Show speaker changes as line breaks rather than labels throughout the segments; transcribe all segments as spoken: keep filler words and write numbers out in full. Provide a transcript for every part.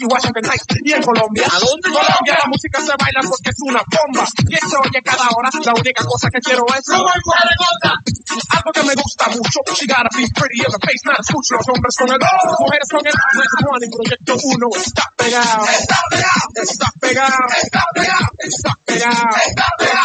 y Washington Heights. Y en Colombia, ¿a dónde? Colombia la música se baila porque es una bomba. Y se oye cada hora, la única cosa que quiero es algo que me gusta mucho. She gotta be pretty in the face, not escucho los hombres con el las mujeres con el One y Proyecto uno está pegado, está pegado, está pegado, está pegado, está pegado, está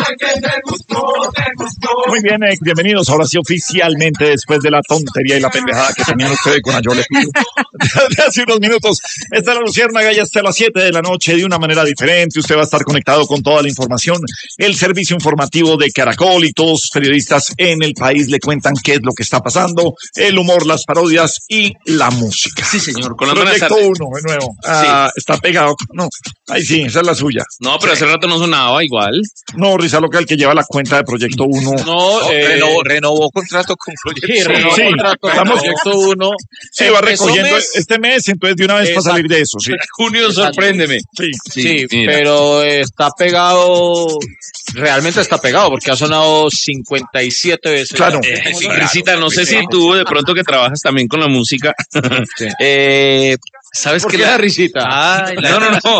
pegado.
Muy bien, eh, bienvenidos ahora sí oficialmente después de la tontería y la pendejada que tenían ustedes con Ayole Pido. De hace unos minutos, esta es la Luciérnaga y hasta las siete de la noche de una manera diferente. Usted va a estar conectado con toda la información. El servicio informativo de Caracol y todos los periodistas en el país le cuentan qué es lo que está pasando, el humor, las parodias y la música.
Sí, señor. Con la
Proyecto uno, de nuevo. Ah, sí. Está pegado. No, ahí sí, esa es la suya.
No, pero sí. Hace rato no sonaba igual.
No, Risa Loca, el que lleva la cuenta de Proyecto uno.
No,
no eh, renovó, renovó contrato con Proyecto
sí, renovó
sí,
contrato con
estamos,
Proyecto uno.
Sí, va recogiendo mes, este mes, entonces de una vez para salir de eso. Sí.
Junio, sorpréndeme.
Sí,
sí, sí pero está pegado, realmente está pegado, porque ha sonado cincuenta y siete veces.
Claro.
Eh, sí, Risita, no sé si tú de pronto que trabajas también con la música, sí. eh, ¿sabes qué? La risita. Ay, la no, no, no.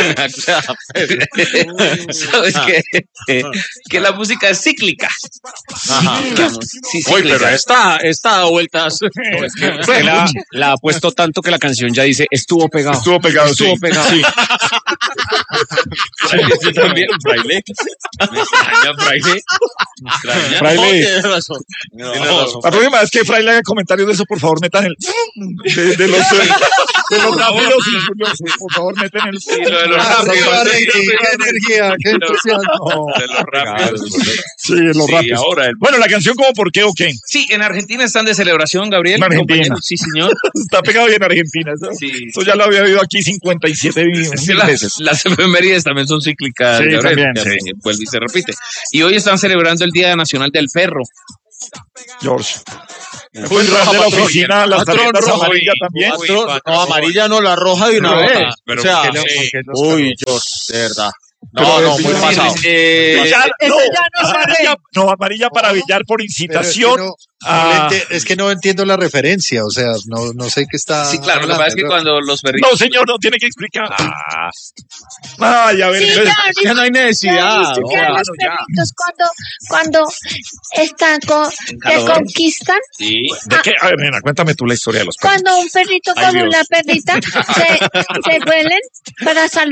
¿Sabes qué? Eh, que la música es cíclica.
Ajá.
Sí, Uy, pero esta, esta da vueltas.
No, es que, es que la, la ha puesto tanto que la canción ya dice estuvo pegado.
Estuvo pegado,
Estuvo
sí.
pegado.
Sí.
Yo también, Fraile. Me extraña, Fraile. Me extraña.
Fraile.
Oh, tienes razón.
No, tienes razón. La próxima vez que Fraile haga comentarios de eso, por favor, metan el de, de los de los rápidos y curiosos. Por favor, meten el
sí, lo de los rápidos.
Qué energía, qué entusiasmo.
De los rápidos.
Sí, de los rápidos.
Ahora el...
Bueno, la canción ¿cómo por qué o qué?
Sí, en Argentina están de celebración, Gabriel.
En Argentina.
Sí, señor.
Está pegado bien en Argentina. Eso,
sí.
Eso ya lo había oído aquí cincuenta y siete
sí, las,
veces.
Las efemérides también son cíclicas.
Sí,
Gabriel,
también. Sí.
Vuelve y se repite. Y hoy están celebrando el Día Nacional del Perro.
George. Fue el de la oficina, las tarjetas amarillas también.
Cuatro, no, amarilla no, la roja de una
roja,
vez.
Pero
o sea,
no,
sí. Uy, George, de verdad. No,
pero
no, muy pasado.
Eh, ya,
no,
ya no, amarilla, no, amarilla para billar por incitación.
Es que, no, ah, no es que no entiendo la referencia, o sea, no, no sé qué está.
Sí, claro, lo que pasa es que cuando los perritos.
No, señor, no tiene que explicar. Ah, ah ya ver,
sí,
ya,
ya
no hay necesidad.
No, ya, los perritos cuando, cuando están con, que conquistan.
Sí.
¿De ah, qué? A ver, nena, cuéntame tú la historia de los perritos.
Cuando un perrito con Ay, una perrita se, se huelen para saludar.